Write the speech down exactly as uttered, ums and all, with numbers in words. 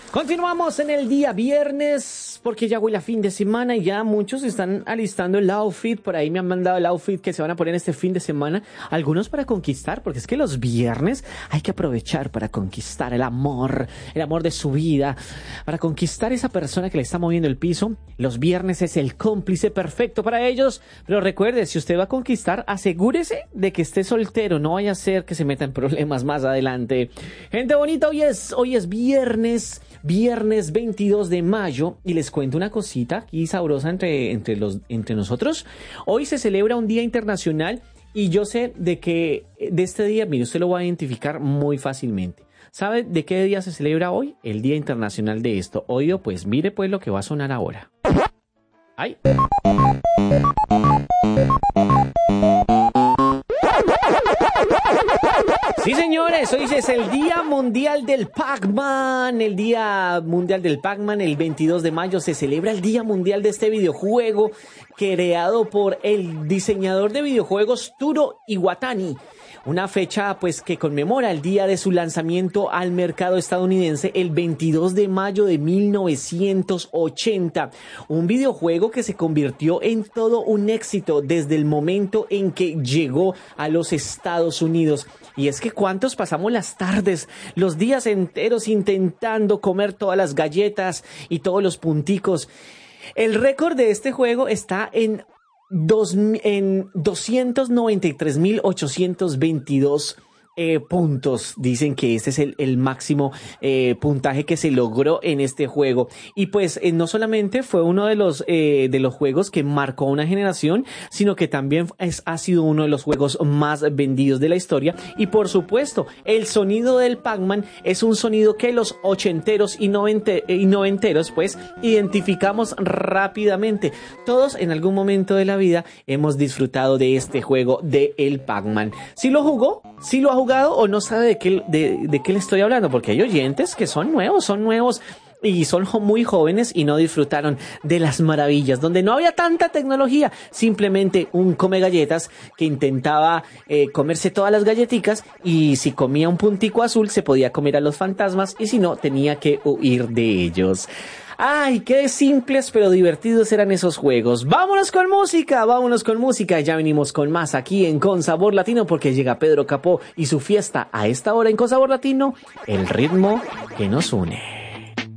Continuamos en el día viernes porque ya huele a fin de semana y ya muchos están alistando el outfit. Por ahí me han mandado el outfit que se van a poner este fin de semana. Algunos para conquistar, porque es que los viernes hay que aprovechar para conquistar el amor, el amor de su vida, para conquistar esa persona que le está moviendo el piso. Los viernes es el cómplice perfecto para ellos. Pero recuerde, si usted va a conquistar, asegúrese de que esté soltero. No vaya a ser que se meta en problemas más adelante. Gente bonita, hoy es, hoy es viernes. Viernes veintidós de mayo y les cuento una cosita aquí sabrosa entre, entre, los, entre nosotros. Hoy se celebra un día internacional y yo sé de que de este día, mire, usted lo va a identificar muy fácilmente. ¿Sabe de qué día se celebra hoy? El Día Internacional de esto. Oído, pues mire pues lo que va a sonar ahora. ¡Ay! Sí, señores, hoy es el Día Mundial del Pac-Man. El Día Mundial del Pac-Man, el veintidós de mayo, se celebra el Día Mundial de este videojuego creado por el diseñador de videojuegos Turo Iwatani. Una fecha pues que conmemora el día de su lanzamiento al mercado estadounidense el veintidós de mayo de mil novecientos ochenta. Un videojuego que se convirtió en todo un éxito desde el momento en que llegó a los Estados Unidos. Y es que cuántos pasamos las tardes, los días enteros intentando comer todas las galletas y todos los punticos. El récord de este juego está en Dos, en doscientos noventa y tres mil ochocientos veintidós eh, puntos. Dicen que este es el, el máximo eh, puntaje que se logró en este juego. Y pues eh, no solamente fue uno de los, eh, de los juegos que marcó una generación, sino que también es, ha sido uno de los juegos más vendidos de la historia. Y por supuesto, el sonido del Pac-Man es un sonido que los ochenteros y, novente, y noventeros pues identificamos rápidamente. Todos en algún momento de la vida hemos disfrutado de este juego de el Pac-Man. ¿Sí lo jugó? ¿Sí lo ha jugado o no sabe de qué, de, de qué le estoy hablando? Porque hay oyentes que son nuevos, son nuevos y son muy jóvenes y no disfrutaron de las maravillas, donde no había tanta tecnología, simplemente un come galletas que intentaba eh, comerse todas las galletitas y si comía un puntico azul se podía comer a los fantasmas y si no tenía que huir de ellos. ¡Ay, qué simples pero divertidos eran esos juegos! ¡Vámonos con música! ¡Vámonos con música! Ya venimos con más aquí en Con Sabor Latino porque llega Pedro Capó y su fiesta a esta hora en Con Sabor Latino, el ritmo que nos une.